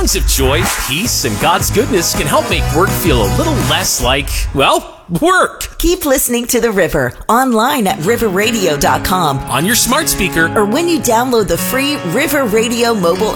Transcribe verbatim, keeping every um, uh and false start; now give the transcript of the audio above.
songs of joy, peace, and God's goodness can help make work feel a little less like, well, work. Keep listening to The River online at river radio dot com, on your smart speaker, or when you download the free River Radio mobile